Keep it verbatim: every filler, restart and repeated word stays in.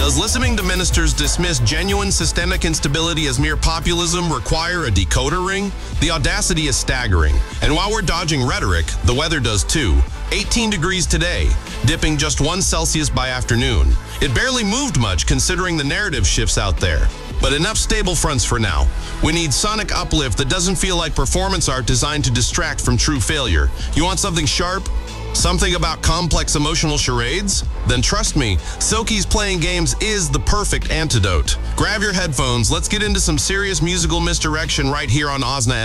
Does listening to ministers dismiss genuine systemic instability as mere populism require a decoder ring? The audacity is staggering. And while we're dodging rhetoric, the weather does too. eighteen degrees today, dipping just one Celsius by afternoon. It barely moved much considering the narrative shifts out there. But enough stable fronts for now. We need sonic uplift that doesn't feel like performance art designed to distract from true failure. You want something sharp? Something about complex emotional charades? Then trust me, Silky's Playing Games is the perfect antidote. Grab your headphones, let's get into some serious musical misdirection right here on Ozna